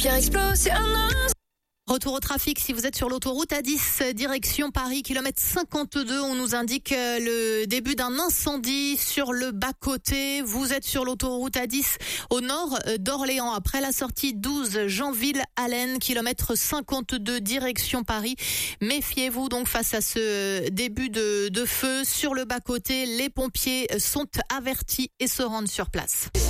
Pierre explose. Retour au trafic, si vous êtes sur l'autoroute A10, direction Paris, kilomètre 52, on nous indique le début d'un incendie sur le bas-côté. Vous êtes sur l'autoroute A10 au nord d'Orléans, après la sortie 12 Jeanville-Allen, kilomètre 52, direction Paris. Méfiez-vous donc face à ce début de feu sur le bas-côté. Les pompiers sont avertis et se rendent sur place.